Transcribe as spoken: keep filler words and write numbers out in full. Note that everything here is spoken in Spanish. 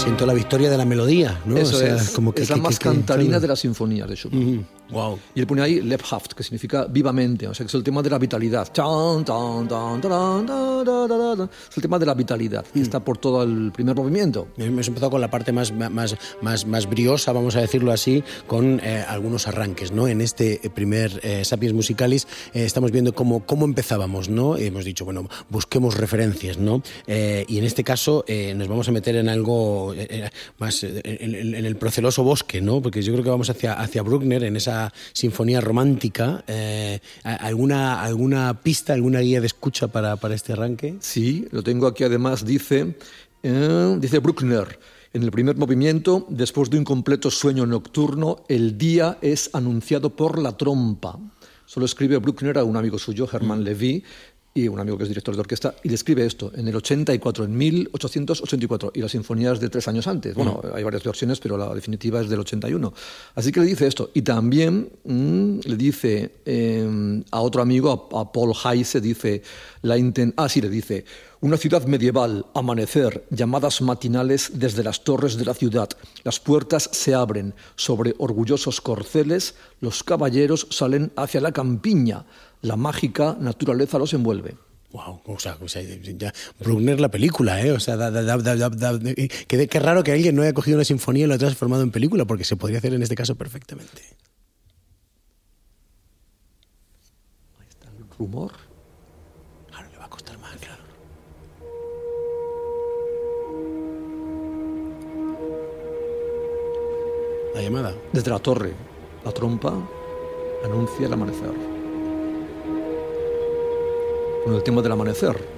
Siento la victoria de la melodía, ¿no? Eso o sea, es, como que, es la que, más que, que, cantarina claro. de las sinfonías de Schumann. Uh-huh. Wow. Y él pone ahí Lebhaft, que significa vivamente, o sea, que es el tema de la vitalidad. Tan, tan, tan, tan, tan, tan, tan, tan. Es el tema de la vitalidad, que mm. está por todo el primer movimiento. Hemos empezado con la parte más, más, más, más briosa, vamos a decirlo así, con eh, algunos arranques, ¿no? En este primer eh, Sapiens Musicalis eh, estamos viendo cómo, cómo empezábamos, ¿no? Hemos dicho, bueno, busquemos referencias, ¿no? Eh, y en este caso eh, nos vamos a meter en algo eh, más, eh, en, en, en el proceloso bosque, ¿no? Porque yo creo que vamos hacia, hacia Bruckner, en esa sinfonía romántica. Eh, ¿alguna, ¿Alguna pista, alguna guía de escucha para, para este arranque? Sí, lo tengo aquí. Además dice, eh, dice Bruckner, en el primer movimiento, después de un completo sueño nocturno, el día es anunciado por la trompa. Solo escribe Bruckner a un amigo suyo, Hermann Levy, y un amigo que es director de orquesta, y le escribe esto en el ochenta y cuatro, en mil ochocientos ochenta y cuatro, y la sinfonía es de tres años antes. Bueno, uh-huh. hay varias versiones, pero la definitiva es del ochenta y uno. Así que le dice esto. Y también mmm, le dice eh, a otro amigo, a, a Paul Heise, dice, la inten- ah, sí, le dice, una ciudad medieval, amanecer, llamadas matinales desde las torres de la ciudad. Las puertas se abren sobre orgullosos corceles, los caballeros salen hacia la campiña. La mágica naturaleza los envuelve. Wow, o sea, o sea ya, Bruckner la película, ¿eh? O sea, da, da, da, da, da, qué, qué raro que alguien no haya cogido una sinfonía y lo ha transformado en película, porque se podría hacer en este caso perfectamente. Ahí está el rumor. Claro, le va a costar más, claro. La llamada. Desde la torre, la trompa anuncia el amanecer. Con el tema del amanecer.